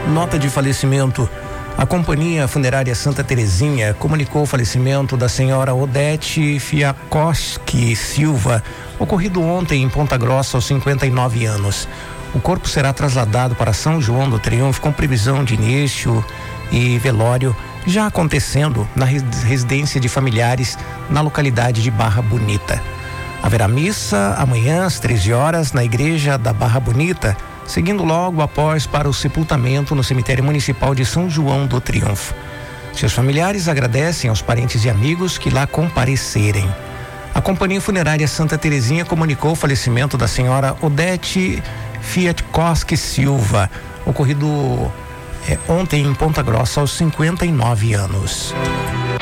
Nota de falecimento. A Companhia Funerária Santa Terezinha comunicou o falecimento da senhora Odete Fiakoski Silva, ocorrido ontem em Ponta Grossa aos 59 anos. O corpo será trasladado para São João do Triunfo com previsão de início e velório já acontecendo na residência de familiares na localidade de Barra Bonita. Haverá missa amanhã às 13 horas na igreja da Barra Bonita, seguindo logo após para o sepultamento no cemitério municipal de São João do Triunfo. Seus familiares agradecem aos parentes e amigos que lá comparecerem. A Companhia Funerária Santa Terezinha comunicou o falecimento da senhora Odete Fiakoski Silva, ocorrido ontem em Ponta Grossa aos 59 anos.